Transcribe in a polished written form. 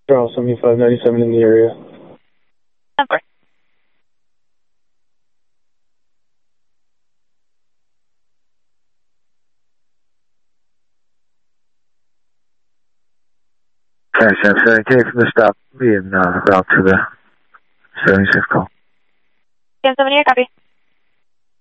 Charles 7597 in the area. Of course. Cash App 7K from the stop, being route to the 76 call. 1070, copy.